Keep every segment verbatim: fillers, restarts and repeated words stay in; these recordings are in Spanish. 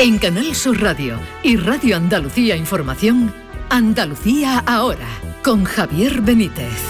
En Canal Sur Radio y Radio Andalucía Información, Andalucía Ahora, con Javier Benítez.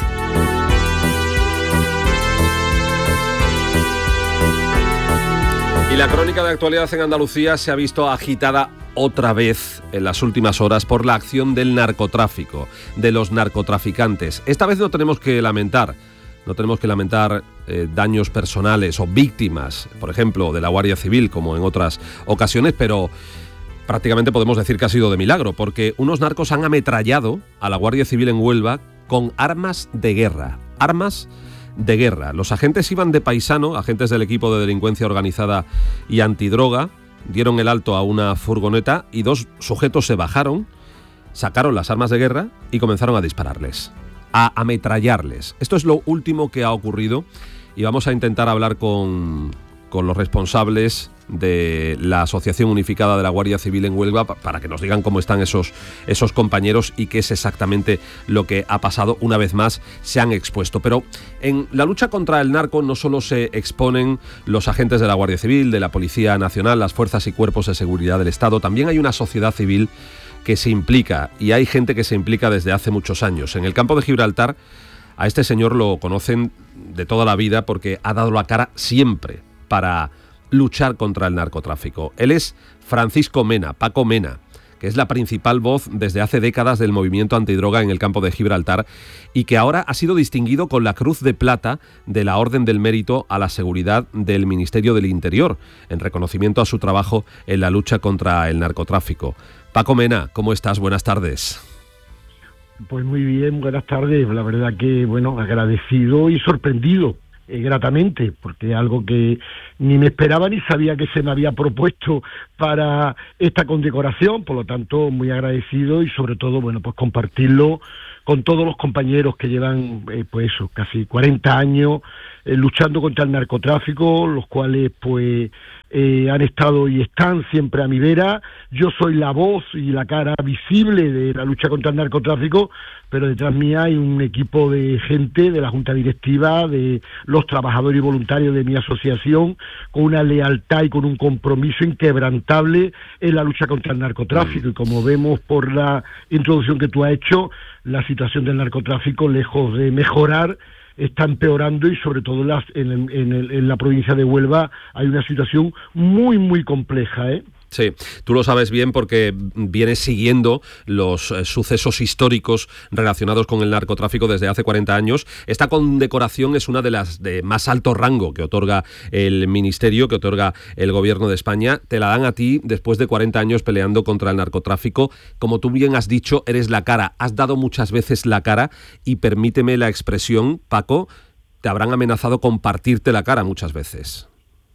Y la crónica de actualidad en Andalucía se ha visto agitada otra vez en las últimas horas por la acción del narcotráfico, de los narcotraficantes. Esta vez no tenemos que lamentar, no tenemos que lamentar eh, daños personales o víctimas, por ejemplo, de la Guardia Civil, como en otras ocasiones, pero prácticamente podemos decir que ha sido de milagro, porque unos narcos han ametrallado a la Guardia Civil en Huelva con armas de guerra, armas de guerra. Los agentes iban de paisano, agentes del equipo de delincuencia organizada y antidroga, dieron el alto a una furgoneta y dos sujetos se bajaron, sacaron las armas de guerra y comenzaron a dispararles, a ametrallarles. Esto es lo último que ha ocurrido y vamos a intentar hablar con, con los responsables de la Asociación Unificada de la Guardia Civil en Huelva para que nos digan cómo están esos, esos compañeros y qué es exactamente lo que ha pasado. Una vez más se han expuesto, pero en la lucha contra el narco no solo se exponen los agentes de la Guardia Civil, de la Policía Nacional, las fuerzas y cuerpos de seguridad del Estado, también hay una sociedad civil que se implica, y hay gente que se implica desde hace muchos años. En el campo de Gibraltar a este señor lo conocen de toda la vida porque ha dado la cara siempre para luchar contra el narcotráfico. Él es Francisco Mena, Paco Mena, que es la principal voz desde hace décadas del movimiento antidroga en el campo de Gibraltar y que ahora ha sido distinguido con la Cruz de Plata de la Orden del Mérito a la Seguridad del Ministerio del Interior, en reconocimiento a su trabajo en la lucha contra el narcotráfico. Paco Mena, ¿cómo estás? Buenas tardes. Pues muy bien, buenas tardes. La verdad que, bueno, agradecido y sorprendido. Eh, gratamente, porque es algo que ni me esperaba ni sabía que se me había propuesto para esta condecoración, por lo tanto muy agradecido y sobre todo, bueno, pues compartirlo con todos los compañeros que llevan, eh, pues eso, casi cuarenta años eh, luchando contra el narcotráfico, los cuales pues eh, han estado y están siempre a mi vera. Yo soy la voz y la cara visible de la lucha contra el narcotráfico, pero detrás mía hay un equipo de gente de la Junta Directiva, de los trabajadores y voluntarios de mi asociación, con una lealtad y con un compromiso inquebrantable en la lucha contra el narcotráfico. Y como vemos por la introducción que tú has hecho, la situación del narcotráfico, lejos de mejorar, está empeorando y sobre todo en, las, en, el, en, el, en la provincia de Huelva hay una situación muy, muy compleja, ¿eh? Sí, tú lo sabes bien porque vienes siguiendo los eh, sucesos históricos relacionados con el narcotráfico desde hace cuarenta años. Esta condecoración es una de las de más alto rango que otorga el Ministerio, que otorga el Gobierno de España. Te la dan a ti después de cuarenta años peleando contra el narcotráfico. Como tú bien has dicho, eres la cara, has dado muchas veces la cara y permíteme la expresión, Paco, te habrán amenazado con partirte la cara muchas veces.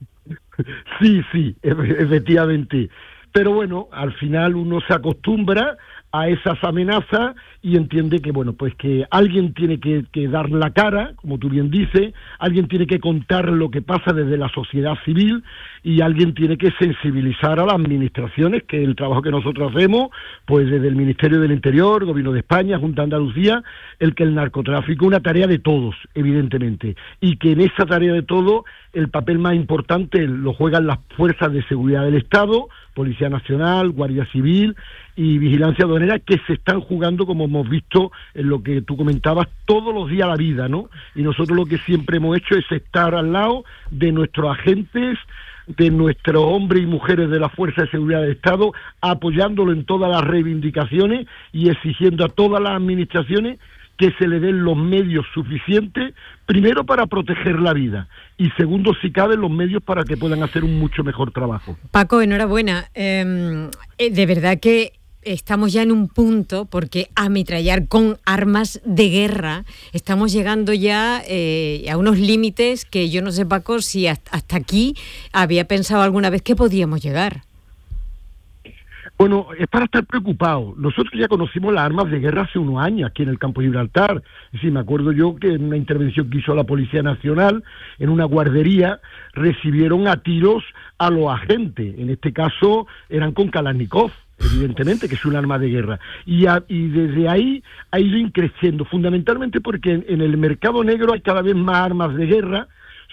Sí, sí, efectivamente. Pero bueno, al final uno se acostumbra a esas amenazas y entiende que, bueno, pues que alguien tiene que, que dar la cara, como tú bien dices, alguien tiene que contar lo que pasa desde la sociedad civil y alguien tiene que sensibilizar a las administraciones, que es el trabajo que nosotros hacemos, pues desde el Ministerio del Interior, Gobierno de España, Junta de Andalucía, el que el narcotráfico es una tarea de todos, evidentemente, y que en esa tarea de todos el papel más importante lo juegan las fuerzas de seguridad del Estado, Policía Nacional, Guardia Civil y Vigilancia Aduanera, que se están jugando, como hemos visto en lo que tú comentabas, todos los días la vida, ¿no? Y nosotros lo que siempre hemos hecho es estar al lado de nuestros agentes, de nuestros hombres y mujeres de la Fuerza de Seguridad del Estado, apoyándolo en todas las reivindicaciones y exigiendo a todas las administraciones que se le den los medios suficientes, primero para proteger la vida y segundo, si cabe, los medios para que puedan hacer un mucho mejor trabajo. Paco, enhorabuena. Eh, de verdad que estamos ya en un punto, porque ametrallar con armas de guerra, estamos llegando ya eh, a unos límites que yo no sé, Paco, si hasta, hasta aquí había pensado alguna vez que podíamos llegar. Bueno, es para estar preocupado. Nosotros ya conocimos las armas de guerra hace unos años aquí en el campo de Gibraltar. Sí, me acuerdo yo que en una intervención que hizo la Policía Nacional en una guardería recibieron a tiros a los agentes. En este caso eran con Kalashnikov, evidentemente, que es un arma de guerra. Y, a, y desde ahí ha ido increciendo, fundamentalmente porque en, en el mercado negro hay cada vez más armas de guerra,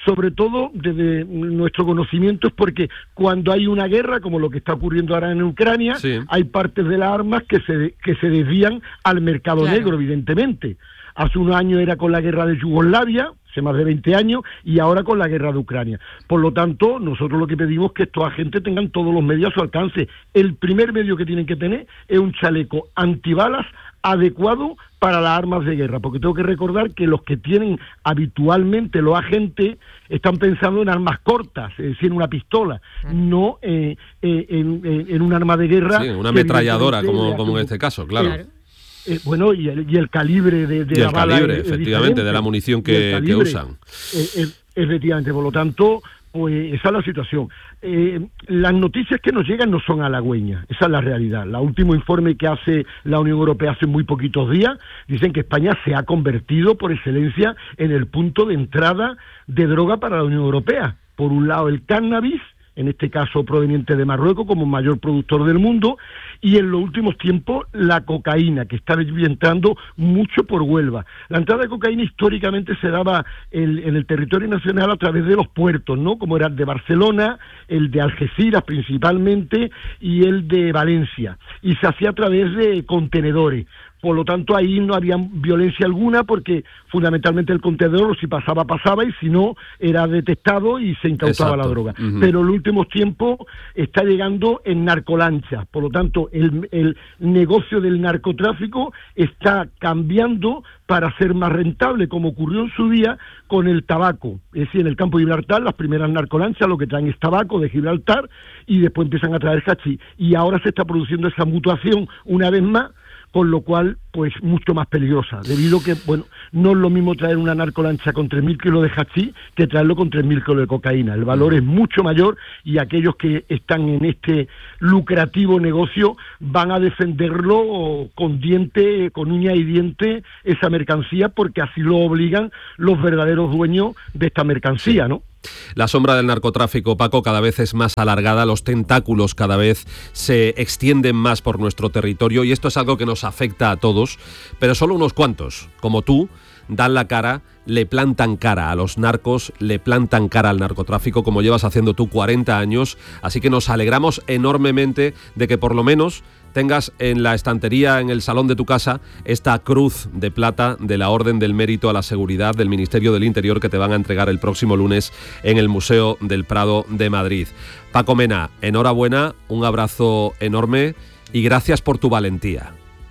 sobre todo desde nuestro conocimiento, es porque cuando hay una guerra, como lo que está ocurriendo ahora en Ucrania, sí. hay partes de las armas que se, que se desvían al mercado claro. negro, evidentemente. Hace unos años era con la guerra de Yugoslavia, hace más de veinte años, y ahora con la guerra de Ucrania. Por lo tanto, nosotros lo que pedimos es que estos agentes tengan todos los medios a su alcance. El primer medio que tienen que tener es un chaleco antibalas adecuado para las armas de guerra, porque tengo que recordar que los que tienen habitualmente los agentes están pensando en armas cortas, es decir, en una pistola, no eh, eh, en, en, en un arma de guerra. Sí, una ametralladora, como, como en este caso, claro. claro. Eh, bueno, y el, y el calibre de, de y la el bala calibre, es, efectivamente, es de la munición que, calibre, que usan. Eh, eh, efectivamente, por lo tanto, pues esa es la situación. Eh, las noticias que nos llegan no son halagüeñas, esa es la realidad. El último informe que hace la Unión Europea hace muy poquitos días, dicen que España se ha convertido por excelencia en el punto de entrada de droga para la Unión Europea. Por un lado el cannabis, en este caso proveniente de Marruecos como mayor productor del mundo, y en los últimos tiempos la cocaína, que está entrando mucho por Huelva. La entrada de cocaína históricamente se daba el, en el territorio nacional a través de los puertos, ¿no? Como era el de Barcelona, el de Algeciras principalmente y el de Valencia, y se hacía a través de contenedores. Por lo tanto, ahí no había violencia alguna porque fundamentalmente el contenedor, si pasaba, pasaba, y si no, era detectado y se incautaba Exacto. la droga. Uh-huh. Pero en los últimos tiempos está llegando en narcolanchas. Por lo tanto, el, el negocio del narcotráfico está cambiando para ser más rentable, como ocurrió en su día con el tabaco. Es decir, en el campo de Gibraltar, las primeras narcolanchas lo que traen es tabaco de Gibraltar y después empiezan a traer hachís. Y ahora se está produciendo esa mutuación una vez más, con lo cual, pues, mucho más peligrosa, debido a que, bueno, no es lo mismo traer una narcolancha con tres mil kilos de hachís que traerlo con tres mil kilos de cocaína. El valor es mucho mayor y aquellos que están en este lucrativo negocio van a defenderlo con diente, con uña y diente, esa mercancía, porque así lo obligan los verdaderos dueños de esta mercancía, ¿no? La sombra del narcotráfico, Paco, cada vez es más alargada, los tentáculos cada vez se extienden más por nuestro territorio y esto es algo que nos afecta a todos, pero solo unos cuantos, como tú, dan la cara, le plantan cara a los narcos, le plantan cara al narcotráfico, como llevas haciendo tú cuarenta años, así que nos alegramos enormemente de que por lo menos tengas en la estantería, en el salón de tu casa, esta cruz de plata de la Orden del Mérito a la Seguridad del Ministerio del Interior que te van a entregar el próximo lunes en el Museo del Prado de Madrid. Paco Mena, enhorabuena, un abrazo enorme y gracias por tu valentía.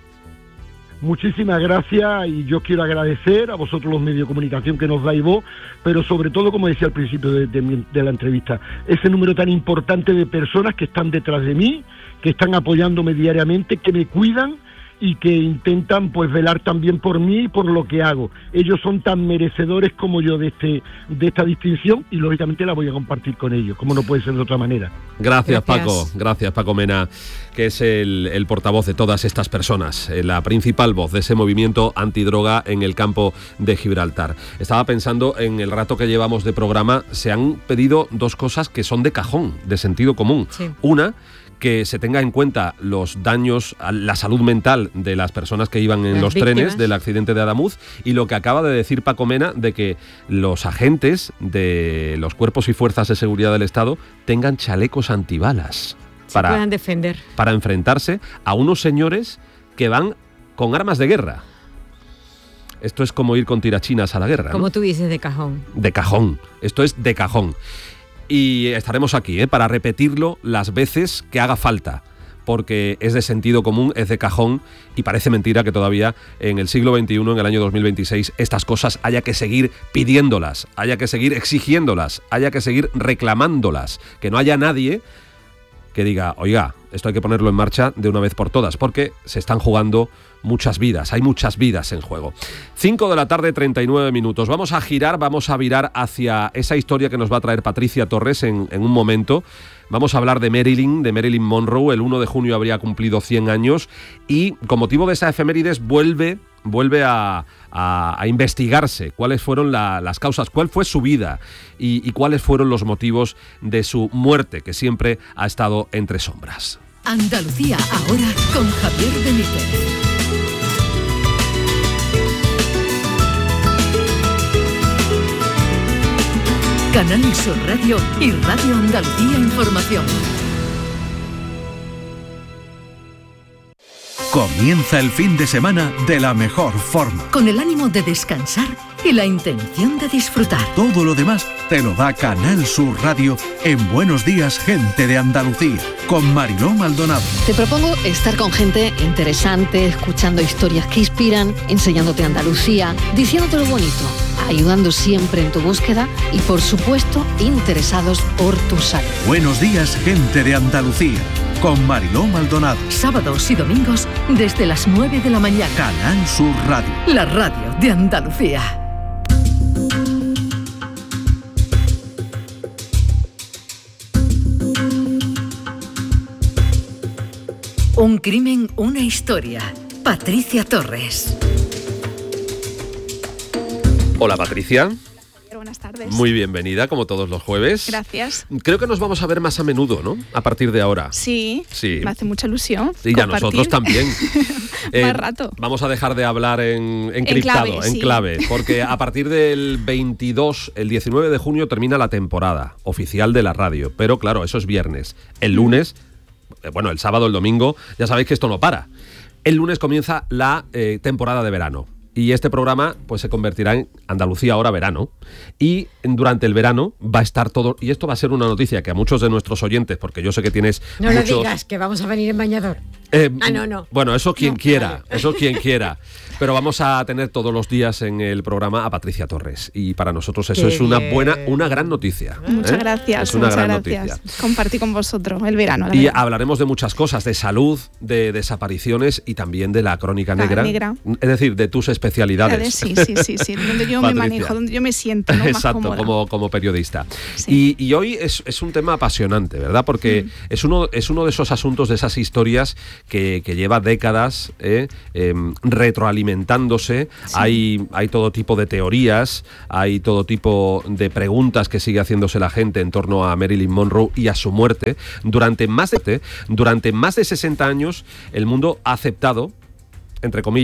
Muchísimas gracias y yo quiero agradecer a vosotros los medios de comunicación que nos dais voz, pero sobre todo, como decía al principio de, de, de la entrevista, ese número tan importante de personas que están detrás de mí, que están apoyándome diariamente, que me cuidan y que intentan pues velar también por mí y por lo que hago. Ellos son tan merecedores como yo de este de esta distinción y lógicamente la voy a compartir con ellos, como no puede ser de otra manera. Gracias, gracias. Paco, gracias Paco Mena, que es el, el portavoz de todas estas personas, la principal voz de ese movimiento antidroga en el campo de Gibraltar. Estaba pensando en el rato que llevamos de programa, se han pedido dos cosas que son de cajón, de sentido común. Sí. Una, que se tenga en cuenta los daños a la salud mental de las personas que iban en las los víctimas. trenes del accidente de Adamuz, y lo que acaba de decir Paco Mena de que los agentes de los cuerpos y fuerzas de seguridad del Estado tengan chalecos antibalas para, puedan defender. para enfrentarse a unos señores que van con armas de guerra. Esto es como ir con tirachinas a la guerra, como ¿no? tú dices, de cajón. De cajón, esto es de cajón. Y estaremos aquí ¿eh? para repetirlo las veces que haga falta, porque es de sentido común, es de cajón y parece mentira que todavía en el siglo veintiuno, en el año dos mil veintiséis, estas cosas haya que seguir pidiéndolas, haya que seguir exigiéndolas, haya que seguir reclamándolas, que no haya nadie que diga, oiga, esto hay que ponerlo en marcha de una vez por todas, porque se están jugando muchas vidas, hay muchas vidas en juego. cinco de la tarde, treinta y nueve minutos. Vamos a girar, vamos a virar hacia esa historia que nos va a traer Patricia Torres en, en un momento. Vamos a hablar de Marilyn, de Marilyn Monroe. El uno de junio habría cumplido cien años y con motivo de esa efemérides vuelve, vuelve a, a, a investigarse cuáles fueron la, las causas, cuál fue su vida y, y cuáles fueron los motivos de su muerte, que siempre ha estado entre sombras. Andalucía ahora con Javier Benítez. Canal Sur Radio y Radio Andalucía Información. Comienza el fin de semana de la mejor forma. Con el ánimo de descansar y la intención de disfrutar. Todo lo demás te lo da Canal Sur Radio en Buenos Días, Gente de Andalucía, con Mariló Maldonado. Te propongo estar con gente interesante, escuchando historias que inspiran, enseñándote Andalucía, diciéndote lo bonito, ayudando siempre en tu búsqueda y, por supuesto, interesados por tu salud. Buenos Días, Gente de Andalucía, con Mariló Maldonado. Sábados y domingos desde las nueve de la mañana. Canal Sur Radio. La radio de Andalucía. Un crimen, una historia. Patricia Torres. Hola, Patricia. Buenas tardes. Muy bienvenida, como todos los jueves. Gracias. Creo que nos vamos a ver más a menudo, ¿no? A partir de ahora. Sí, sí. Me hace mucha ilusión. Y a nosotros también. eh, más rato. Vamos a dejar de hablar en, en criptado, en clave, en sí. clave, porque a partir del veintidós, el diecinueve de junio termina la temporada oficial de la radio. Pero claro, eso es viernes. El lunes, mm. bueno, el sábado, el domingo, ya sabéis que esto no para. El lunes comienza la eh, temporada de verano. Y este programa pues se convertirá en Andalucía Ahora Verano. Y durante el verano va a estar todo... Y esto va a ser una noticia que a muchos de nuestros oyentes, porque yo sé que tienes No muchos... lo digas, que vamos a venir en bañador. Eh, ah, no, no. Bueno, eso quien no, quiera, vale. eso quien quiera. Pero vamos a tener todos los días en el programa a Patricia Torres. Y para nosotros eso Qué es una bien. buena, una gran noticia. Muchas ¿eh? gracias. Es una muchas gran gracias. noticia. Compartí con vosotros el verano. La y verdad. hablaremos de muchas cosas, de salud, de desapariciones y también de la crónica La negra. negra. Es decir, de tus especialidades. Sí, sí, sí, sí. Donde yo me manejo, donde yo me siento, ¿no? Exacto, más como, como periodista. Sí. Y, y hoy es, es un tema apasionante, ¿verdad? Porque mm. es, uno, es uno de esos asuntos, de esas historias que, que lleva décadas eh, eh, retroalimentándose. Sí. Hay, hay todo tipo de teorías, hay todo tipo de preguntas que sigue haciéndose la gente en torno a Marilyn Monroe y a su muerte. Durante más de, durante más de sesenta años, el mundo ha aceptado, entre comillas,